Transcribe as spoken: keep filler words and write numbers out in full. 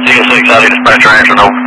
C S six, I need dispatcher answer, no.